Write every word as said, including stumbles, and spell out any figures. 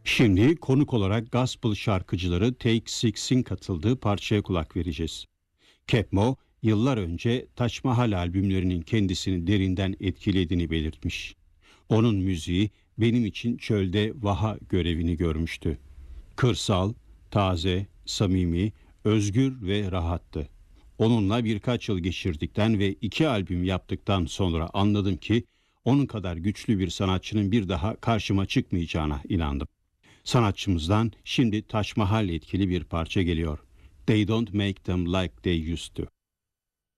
Şimdi konuk olarak gospel şarkıcıları Take Six'in katıldığı parçaya kulak vereceğiz. Kepmo, yıllar önce Taç Mahal albümlerinin kendisini derinden etkilediğini belirtmiş. Onun müziği benim için çölde vaha görevini görmüştü. Kırsal, taze, samimi, özgür ve rahattı. Onunla birkaç yıl geçirdikten ve iki albüm yaptıktan sonra anladım ki onun kadar güçlü bir sanatçının bir daha karşıma çıkmayacağına inandım. Sanatçımızdan şimdi Taç Mahal etkili bir parça geliyor. They don't make them like they used to.